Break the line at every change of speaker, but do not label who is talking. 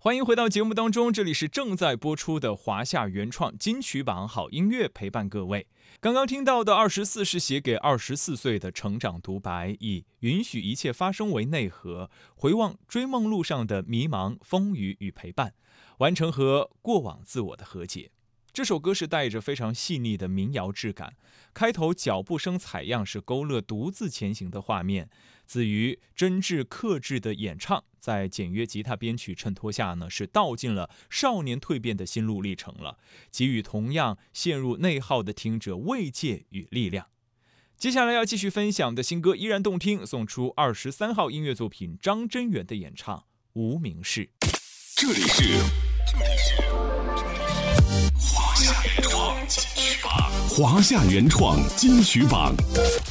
欢迎回到节目当中，这里是正在播出的华夏原创金曲榜好音乐，陪伴各位。刚刚听到的24是写给24岁的成长独白，以允许一切发生为内核，回望追梦路上的迷茫、风雨与陪伴，完成和过往自我的和解。这首歌是带着非常细腻的民谣质感，开头脚步声采样是勾勒独自前行的画面，子瑜真挚克制的演唱，在简约吉他编曲衬托下呢，是道尽了少年蜕变的心路历程了，给予同样陷入内耗的听者慰藉与力量。接下来要继续分享的新歌依然动听，送出23号音乐作品张真源的演唱《无名氏》。
这里是华夏原创金曲榜，华夏原创金曲榜